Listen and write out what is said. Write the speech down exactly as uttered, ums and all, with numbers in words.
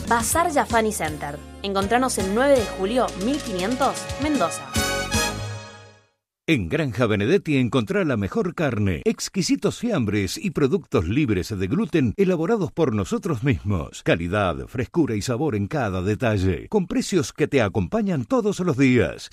Bazar Jafani Center. Encontranos en nueve de julio mil quinientos, Mendoza. En Granja Benedetti encontrá la mejor carne, exquisitos fiambres y productos libres de gluten elaborados por nosotros mismos. Calidad, frescura y sabor en cada detalle, con precios que te acompañan todos los días.